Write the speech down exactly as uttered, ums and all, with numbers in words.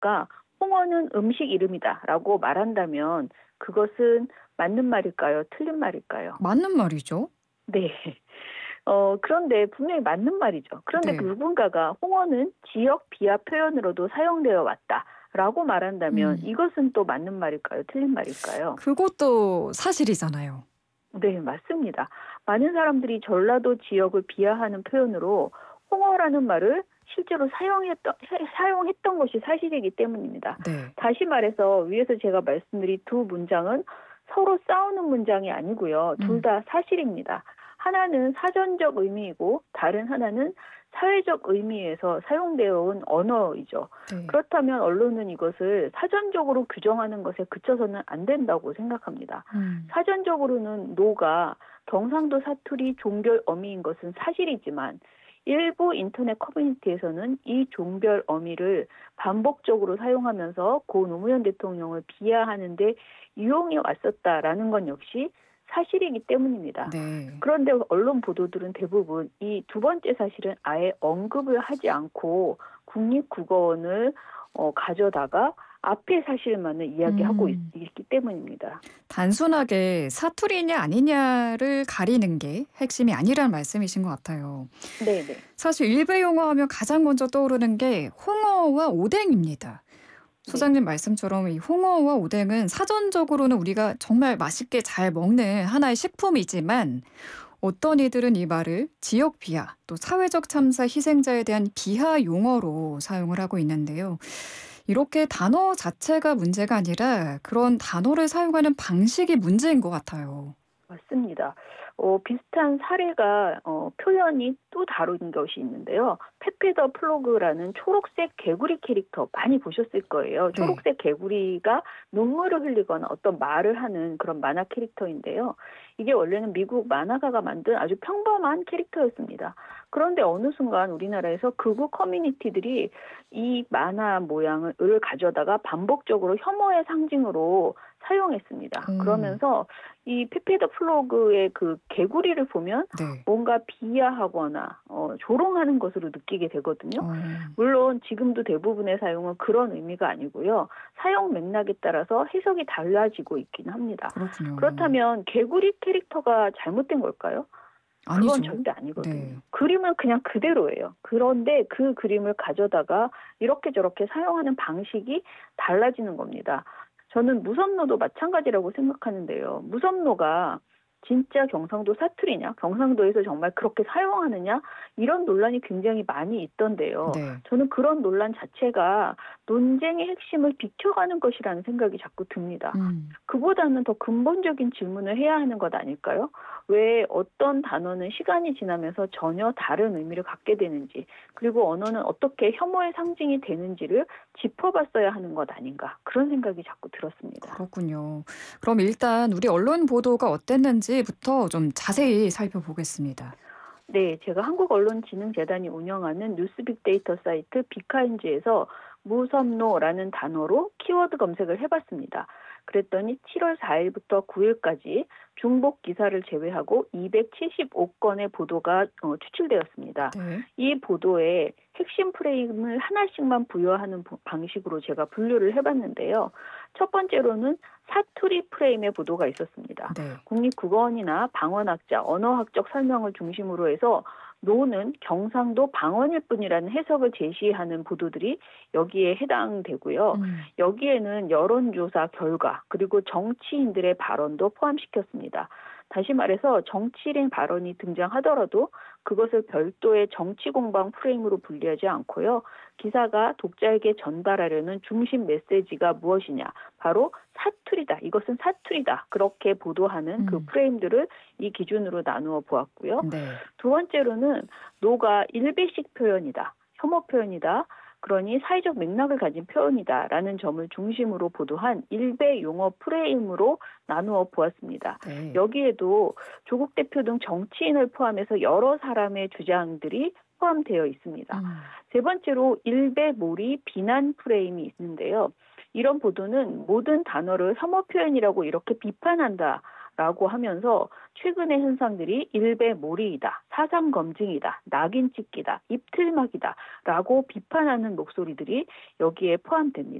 작가 홍어는 음식 이름이다라고 말한다면 그것은 맞는 말일까요? 틀린 말일까요? 맞는 말이죠. 네. 어 그런데 분명히 맞는 말이죠. 그런데 그 네. 누군가가 "홍어는 지역 비하 표현으로도 사용되어 왔다."라고 말한다면 음. 이것은 또 맞는 말일까요? 틀린 말일까요? 그것도 사실이잖아요. 네, 맞습니다. 많은 사람들이 전라도 지역을 비하하는 표현으로 홍어라는 말을 실제로 사용했던 해- 사용했던 것이 사실이기 때문입니다. 네. 다시 말해서 위에서 제가 말씀드린 두 문장은 서로 싸우는 문장이 아니고요. 둘 음. 다 사실입니다. 하나는 사전적 의미이고 다른 하나는 사회적 의미에서 사용되어 온 언어이죠. 네. 그렇다면 언론은 이것을 사전적으로 규정하는 것에 그쳐서는 안 된다고 생각합니다. 음. 사전적으로는 노가 경상도 사투리 종결 어미인 것은 사실이지만 일부 인터넷 커뮤니티에서는 이 종별 어미를 반복적으로 사용하면서 고 노무현 대통령을 비하하는 데 이용해 왔었다라는 건 역시 사실이기 때문입니다. 네. 그런데 언론 보도들은 대부분 이 두 번째 사실은 아예 언급을 하지 않고 국립국어원을 어, 가져다가 앞의 사실만을 이야기하고 있, 음. 기 때문입니다. 단순하게 사투리냐 아니냐를 가리는 게 핵심이 아니라는 말씀이신 것 같아요. 네네. 사실 일베 용어 하면 가장 먼저 떠오르는 게 홍어와 오뎅입니다. 네. 소장님 말씀처럼 이 홍어와 오뎅은 사전적으로는 우리가 정말 맛있게 잘 먹는 하나의 식품이지만 어떤 이들은 이 말을 지역 비하, 또 사회적 참사 희생자에 대한 비하 용어로 사용을 하고 있는데요. 이렇게 단어 자체가 문제가 아니라 그런 단어를 사용하는 방식이 문제인 것 같아요. 맞습니다. 어, 비슷한 사례가 어, 표현이 또 다른 것이 있는데요. 페페 더 플로그라는 초록색 개구리 캐릭터 많이 보셨을 거예요. 네. 초록색 개구리가 눈물을 흘리거나 어떤 말을 하는 그런 만화 캐릭터인데요. 이게 원래는 미국 만화가가 만든 아주 평범한 캐릭터였습니다. 그런데 어느 순간 우리나라에서 극우 커뮤니티들이 이 만화 모양을 가져다가 반복적으로 혐오의 상징으로 사용했습니다. 음, 그러면서 이 페페 더 플로그의 그 개구리를 보면 네. 뭔가 비하하거나 어, 조롱하는 것으로 느끼게 되거든요. 어, 물론 지금도 대부분의 사용은 그런 의미가 아니고요. 사용 맥락에 따라서 해석이 달라지고 있긴 합니다. 그렇군요. 그렇다면 개구리 캐릭터가 잘못된 걸까요? 그건 아니죠. 절대 아니거든요. 네. 그림은 그냥 그대로예요. 그런데 그 그림을 가져다가 이렇게 저렇게 사용하는 방식이 달라지는 겁니다. 저는 무섬노도 마찬가지라고 생각하는데요. 무섬노가 진짜 경상도 사투리냐? 경상도에서 정말 그렇게 사용하느냐? 이런 논란이 굉장히 많이 있던데요. 네. 저는 그런 논란 자체가 논쟁의 핵심을 비켜가는 것이라는 생각이 자꾸 듭니다. 음. 그보다는 더 근본적인 질문을 해야 하는 것 아닐까요? 왜 어떤 단어는 시간이 지나면서 전혀 다른 의미를 갖게 되는지, 그리고 언어는 어떻게 혐오의 상징이 되는지를 짚어봤어야 하는 것 아닌가, 그런 생각이 자꾸 들었습니다. 그렇군요. 그럼 일단 우리 언론 보도가 어땠는지부터 좀 자세히 살펴보겠습니다. 네, 제가 한국언론진흥재단이 운영하는 뉴스 빅데이터 사이트 빅카인지에서 무섬노라는 단어로 키워드 검색을 해봤습니다. 그랬더니 칠월 사일부터 구일까지 중복 기사를 제외하고 이백칠십오 건의 보도가 어, 추출되었습니다. 네. 이 보도에 핵심 프레임을 하나씩만 부여하는 부- 방식으로 제가 분류를 해봤는데요. 첫 번째로는 사투리 프레임의 보도가 있었습니다. 네. 국립국어원이나 방언학자, 언어학적 설명을 중심으로 해서 노는 경상도 방언일 뿐이라는 해석을 제시하는 보도들이 여기에 해당되고요. 음. 여기에는 여론조사 결과 그리고 정치인들의 발언도 포함시켰습니다. 다시 말해서 정치인 발언이 등장하더라도 그것을 별도의 정치 공방 프레임으로 분리하지 않고요. 기사가 독자에게 전달하려는 중심 메시지가 무엇이냐. 바로 사투리다. 이것은 사투리다. 그렇게 보도하는 그 음. 프레임들을 이 기준으로 나누어 보았고요. 네. 두 번째로는 노가 일배식 표현이다. 혐오 표현이다. 그러니 사회적 맥락을 가진 표현이다라는 점을 중심으로 보도한 일배 용어 프레임으로 나누어 보았습니다. 네. 여기에도 조국 대표 등 정치인을 포함해서 여러 사람의 주장들이 포함되어 있습니다. 음. 세 번째로 일배몰이 비난 프레임이 있는데요. 이런 보도는 모든 단어를 혐오 표현이라고 이렇게 비판한다. 라고 하면서 최근의 현상들이 일배몰이이다, 사상검증이다, 낙인 찍기다, 입틀막이다 라고 비판하는 목소리들이 여기에 포함됩니다.